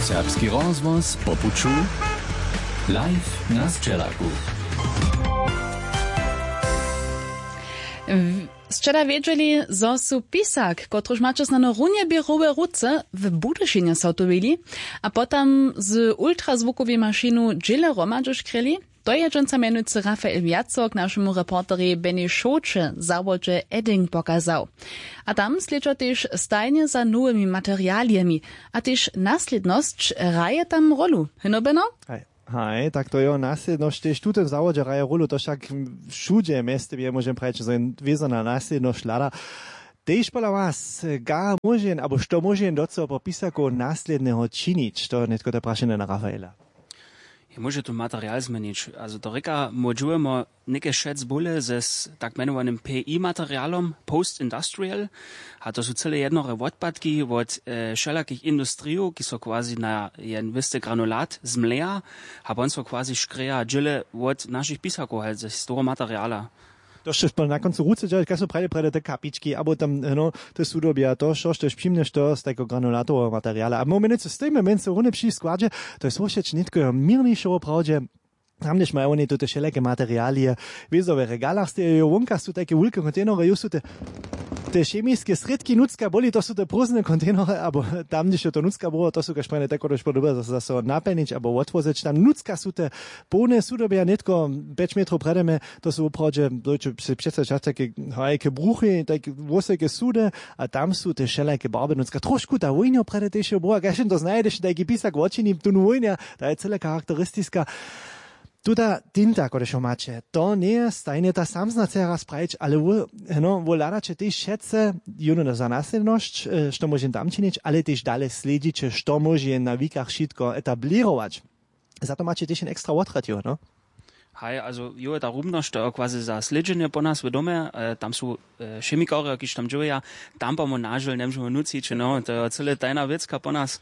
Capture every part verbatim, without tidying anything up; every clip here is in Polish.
Serbski rozvoz po puču, live na Sčelaku. Zčera wiedzieli, zo su pisak, kotruž mače znano runje bierowe ruce w Budyšinie sautowili, a potem z ultrazvukowej maszynu dżile romadžuš kreli. To je dżąca mianujcy Rafael Jacok naszemu reporteri Benny Szocze zawodzie Edding pokazał. A tam sledžo też stajnie za nowymi materialiami, a też nasledność raje tam rolu. Hino, Benno? Hej, tak to jo nasledność też tutaj w zawodzie raje rolu, to však všudzie mieste je môžem prejť, že je vezana nasledność lada. Tež pola vás, ga môžem, abo što môžem doco po pisaku nasledného činiť, to netko to prašené na Rafaela. Ja może tu materiał zmienić. Also do Rika możemy niekie szec bóle ze tak mianowanym P I-materialom, post-industrial, a to są cele jednore odpadki od e, wszelakich industriów, ki są quasi na jeden wisty granulat z mleja, a on są quasi szkreja dżile od naszych pisaków, halt, z toho materiala. To še na koncu ruce džali, kaj so prejde prejde te kapičky, abo tam, no, te sudobia, to šo, što špimneš to z tako granulatového materiála. A moment, co stojíme, men se rune pší skladže, to je svošeč nitko mirnejšovo pravde, tam než majú oni toto všelijaké materiály, vízové regálach, ste jo vonka sú také veľké konténere, jo sú te te chemické sredky nucka boli, to sú te prózdne konténere, abo tam, než to nucka bolo, to sú kaž prejde tako dož podobe, zase zase napenič, abo odvozeč, tam nucka sú te pône sudobia, netko päť metrov predeme, to sú opravde, dojče si predstaviť také hajke bruchy, také voseké súde, a tam sú te všelijaké barbe nucka. Trošku tá vojňa prede tejšie bola, kaž to znajdeš, taký písak v očini, tu vojňa, tá je celá charakteristická. Tuda tinta, kodešo mače, to nie je stajne ta samzna cera spravić, ale vo, no, vo ladače tež šece, juno za naslednosť, što môžem tam činiť, ale tež dale slediče, što môžem na výkach šitko etablirować. Za to mače tež en extra odrat, jo, no? Hej, also jo je ta rumność to quasi za sledženje po nas v dome, e, tam sú e, chemikari, ki tam džuja, tam pa monažel ne môžeme nuciť, no, to je celé tajná vecka po nás,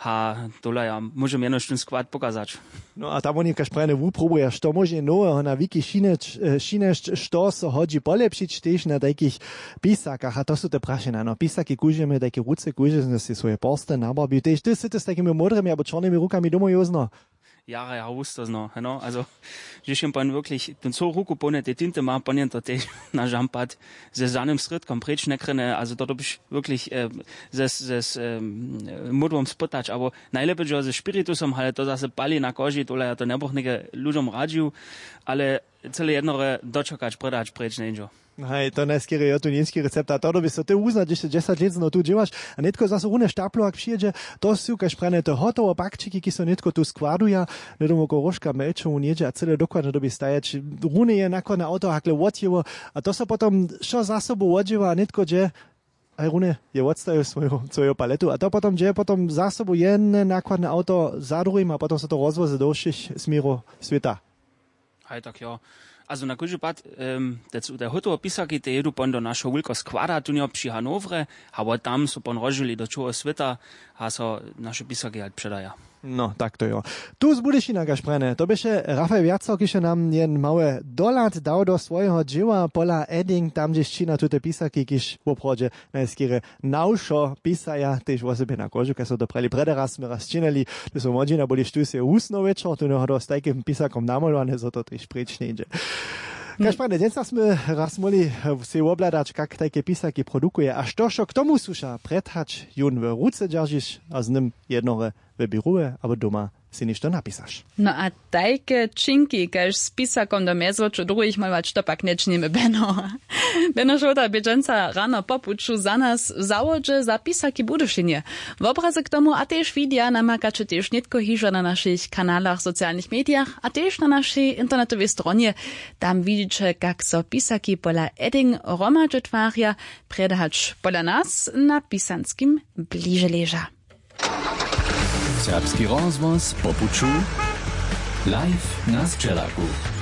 a dole ja môžem jedno štún skvad pokazať. No a tam oni kaž prejne vúprobuje, što môže nového na wiki šinešť, što sa hodí polepšiť tiež na takých písakách, a to sú te prašená, no, písaky kúžeme, také ruce kúžeme si svoje porste nabarbiu, tiež ty si to s takými modrými alebo čornými rukami domov jozno. Jahre ja wusste es noch, no, also, ich schon pan wirklich, den so ruku pone, die Tinte mal ponen, dort na Jampat, ze sanem Schritt, komplett schneckrene, also dort hab ich wirklich, äh, das, das, ähm, Mudwom Spotach, aber najlepiej, że ze spiritusom, halt, to zase bali na koži, tole ja to nebochnike ľuďom radžiu, ale celé jednore dočakać, predać, preč nežo. Hej, to najskýre je tu nízky recept, a to by sa ty uznať, že desať let no tu džívaš, a netko zase rune štaplo, ak přijde, to sú kaž prene to hotovo bakčiky, ki sa netko tu skvaduja, nedomo koroška melčovu nieže a celé dokladne doby stajať, rune je nakon na auto hakle odjevo, a to sa potom šo za sobou odživa, a netko, že aj rune je odstavil svoju, svoju paletu, a to potom, že potom za sobou jedné nakladné auto za druhým, a potom sa to rozvoze do všich smírov sveta. Hej, tak jo. Also na kúži pad, um, der hotovo pisaki, te jedu pon do našo vulko skvada, tu njo pši Hanovre, a tam su pon rožili do čoho sveta, a so naše pisaki halt předaja. No, tak to jo. Tu z Budyšina kaž prene, to byše Rafael Jacok, kiže nam jen małe dolat dał do swojego dzieła pola Edding, tam gdzieś čina tute pisaki, kiž v opravde najskýre naušo pisaja, tež vo sebe na kožu, keď so to preli prederaz sme raz činili, to som modžina boli štúsie úsno večer, tu neho do s takým pisakom namolované, so to tež preč nejde. Kaž prene, dnes sme raz moli si obľadať, kak také pisaky produkuje, a što šo k tomu suša predhač jun v ruce ďaržiš a z nim jednore v biuruje, alebo doma si niečo napísaš. No a tajke činky, kaž s pisakom do mezvoču druhých malvať štopak nečníme, Benno. Benno Šota, biežanca ráno popuču za nás v závodže za pisaky Budyšinie. V obraze k tomu a tiež vidia namakače tiež netko hýža na našich kanálach, sociálnych médiách a tiež na našej internetovej stronie. Tam vidíte, kak so pisaky pola Edding romadže tvária, predahač pola nás na pisanskim blíže leža. Serbski rozvoz po puču, live na Sčelaku.